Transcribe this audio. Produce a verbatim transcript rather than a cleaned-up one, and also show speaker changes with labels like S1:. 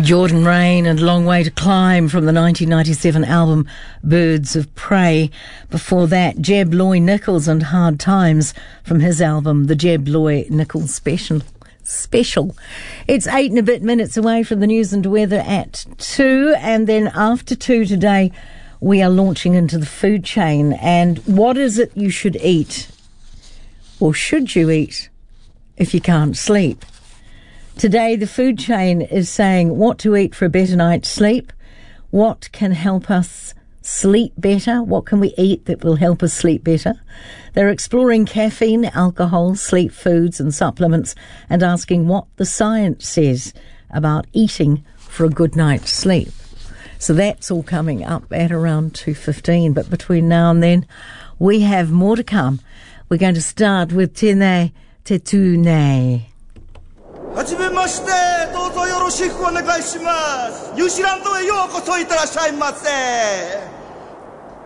S1: Jordan Rain and Long Way to Climb from the nineteen ninety-seven album Birds of Prey. Before that, Jeb Loy Nichols and Hard Times from his album The Jeb Loy Nichols Special. Special. It's eight and a bit minutes away from the news and weather at two, and then after two today we are launching into the food chain. And what is it you should eat, or should you eat, if you can't sleep? Today, the food chain is saying what to eat for a better night's sleep, what can help us sleep better, what can we eat that will help us sleep better. They're exploring caffeine, alcohol, sleep foods and supplements, and asking what the science says about eating for a good night's sleep. So that's all coming up at around two fifteen. But between now and then, we have more to come. We're going to start with Tēnei Te Tūnei.
S2: はじめまして、どうぞよろしくお願いします。ニュージーランドへようこそいってらっしゃいませ。